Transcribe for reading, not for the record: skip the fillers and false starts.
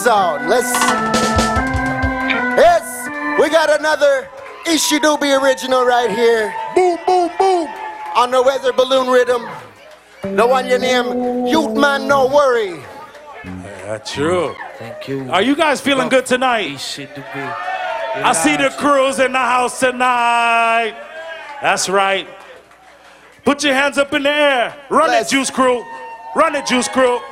sound. Yes, we got another Ishidubi original right here. Boom, boom, boom. On the weather balloon rhythm. The one you name Youth Man No Worry. Yeah, true. Thank you. Are you guys feeling good tonight? I see the crews in the house tonight. That's right. Put your hands up in the air. Run it, Juice Crew. Run it, Juice Crew.